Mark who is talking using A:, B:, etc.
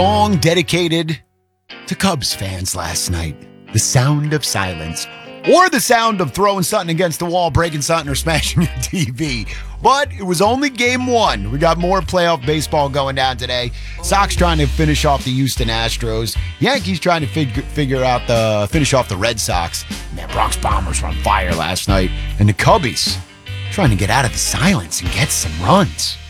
A: Song dedicated to Cubs fans last night. The sound of silence. Or the sound of throwing something against the wall, breaking something, or smashing your TV. But it was only game one. We got more playoff baseball going down today. Sox trying to finish off the Houston Astros. Yankees trying to finish off the Red Sox. Man, Bronx Bombers were on fire last night. And the Cubbies trying to get out of the silence and get some runs.